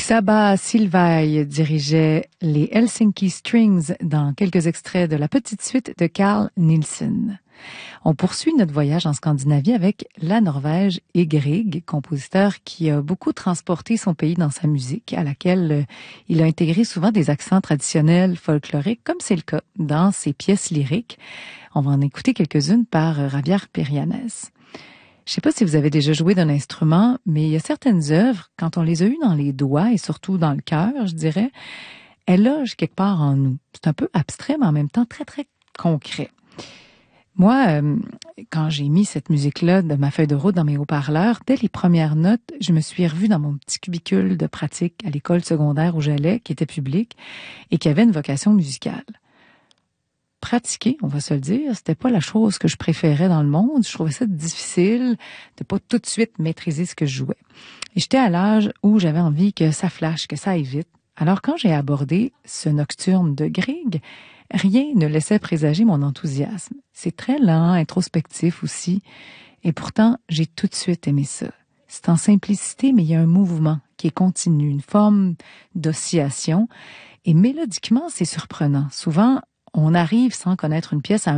Csaba Szilvay dirigeait les Helsinki Strings dans quelques extraits de la petite suite de Carl Nielsen. On poursuit notre voyage en Scandinavie avec la Norvège et Grieg, compositeur qui a beaucoup transporté son pays dans sa musique, à laquelle il a intégré souvent des accents traditionnels folkloriques, comme c'est le cas dans ses pièces lyriques. On va en écouter quelques-unes par Javier Perianes. Je ne sais pas si vous avez déjà joué d'un instrument, mais il y a certaines œuvres, quand on les a eues dans les doigts et surtout dans le cœur, je dirais, elles logent quelque part en nous. C'est un peu abstrait, mais en même temps très, très concret. Moi, quand j'ai mis cette musique-là de ma feuille de route dans mes haut-parleurs, dès les premières notes, je me suis revue dans mon petit cubicule de pratique à l'école secondaire où j'allais, qui était publique et qui avait une vocation musicale. Pratiquer, on va se le dire, c'était pas la chose que je préférais dans le monde. Je trouvais ça difficile de pas tout de suite maîtriser ce que je jouais. Et j'étais à l'âge où j'avais envie que ça flash, que ça aille vite. Alors quand j'ai abordé ce nocturne de Grieg, rien ne laissait présager mon enthousiasme. C'est très lent, introspectif aussi. Et pourtant, j'ai tout de suite aimé ça. C'est en simplicité, mais il y a un mouvement qui est continu, une forme d'oscillation. Et mélodiquement, c'est surprenant. Souvent, on arrive sans connaître une pièce à